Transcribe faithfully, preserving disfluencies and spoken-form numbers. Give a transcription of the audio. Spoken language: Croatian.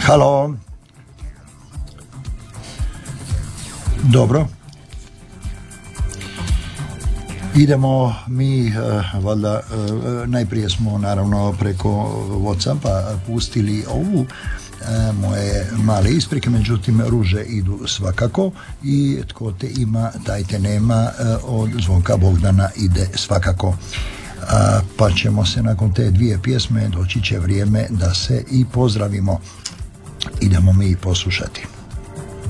Halo. Dobro. Idemo mi, uh, valjda, uh, najprije smo naravno preko Whatsappa pustili ovu E, moje male isprike, međutim ruže idu svakako i tko te ima taj te nema, e, od Zvonka Bogdana ide svakako. A, pa ćemo se nakon te dvije pjesme, doći će vrijeme da se i pozdravimo. Idemo mi poslušati.